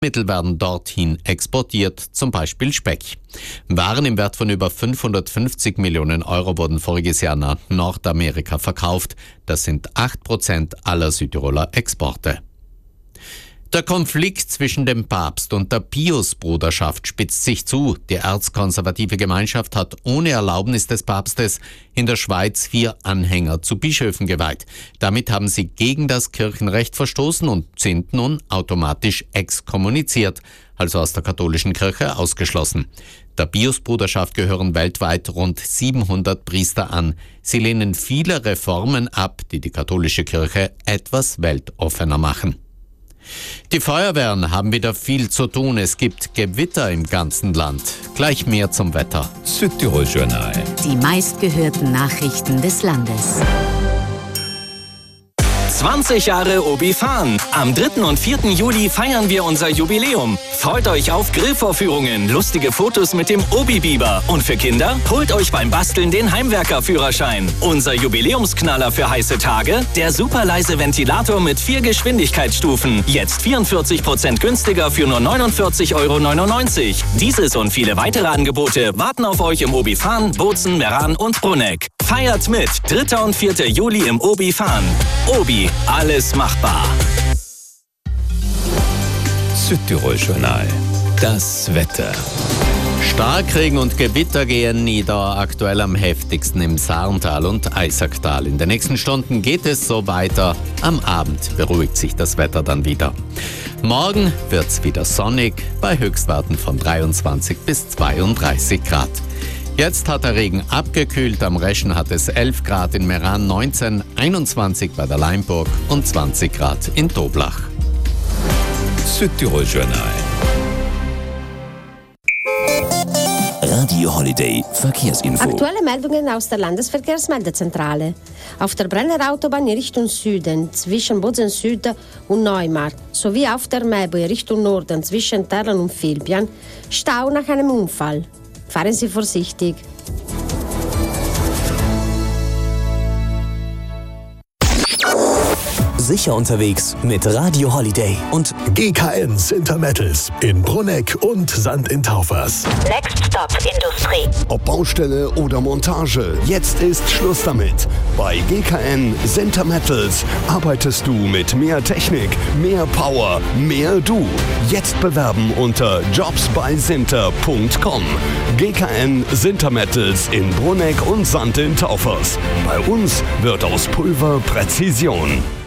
Mittel werden dorthin exportiert, zum Beispiel Speck. Waren im Wert von über 550 Millionen Euro wurden voriges Jahr nach Nordamerika verkauft. Das sind 8% aller Südtiroler Exporte. Der Konflikt zwischen dem Papst und der Pius-Bruderschaft spitzt sich zu. Die erzkonservative Gemeinschaft hat ohne Erlaubnis des Papstes in der Schweiz 4 Anhänger zu Bischöfen geweiht. Damit haben sie gegen das Kirchenrecht verstoßen und sind nun automatisch exkommuniziert, also aus der katholischen Kirche ausgeschlossen. Der Pius-Bruderschaft gehören weltweit rund 700 Priester an. Sie lehnen viele Reformen ab, die die katholische Kirche etwas weltoffener machen. Die Feuerwehren haben wieder viel zu tun. Es gibt Gewitter im ganzen Land. Gleich mehr zum Wetter. Südtirol Journal. Die meistgehörten Nachrichten des Landes. 20 Jahre Obi-Fan. Am 3. und 4. Juli feiern wir unser Jubiläum. Freut euch auf Grillvorführungen, lustige Fotos mit dem Obi-Biber. Und für Kinder, holt euch beim Basteln den Heimwerker-Führerschein. Unser Jubiläumsknaller für heiße Tage, der super leise Ventilator mit 4 Geschwindigkeitsstufen. Jetzt 44% günstiger für nur 49,99 €. Dieses und viele weitere Angebote warten auf euch im Obi-Fan, Bozen, Meran und Bruneck. Feiert mit 3. und 4. Juli im Obi-Fan. Obi, alles machbar. Südtirol Journal. Das Wetter. Starkregen und Gewitter gehen nieder, aktuell am heftigsten im Sarntal und Eisacktal. In den nächsten Stunden geht es so weiter. Am Abend beruhigt sich das Wetter dann wieder. Morgen wird's wieder sonnig, bei Höchstwerten von 23 bis 32 Grad. Jetzt hat der Regen abgekühlt, am Reschen hat es 11 Grad, in Meran 19, 21 bei der Leimburg und 20 Grad in Toblach. Südtirol Journal. Radio Holiday Verkehrsinfo. Aktuelle Meldungen aus der Landesverkehrsmeldezentrale. Auf der Brenner Autobahn in Richtung Süden zwischen Bozen Süd und Neumarkt sowie auf der Mäbe in Richtung Norden zwischen Terlen und Vilbian Stau nach einem Unfall. Fahren Sie vorsichtig. Sicher unterwegs mit Radio Holiday und GKN Sintermettels in Bruneck und St. in Taufers. Next Stop Industrie. Ob Baustelle oder Montage, jetzt ist Schluss damit. Bei GKN Sintermettels arbeitest du mit mehr Technik, mehr Power, mehr du. Jetzt bewerben unter jobsbysinter.com. GKN Sintermettels in Bruneck und St. in Taufers. Bei uns wird aus Pulver Präzision.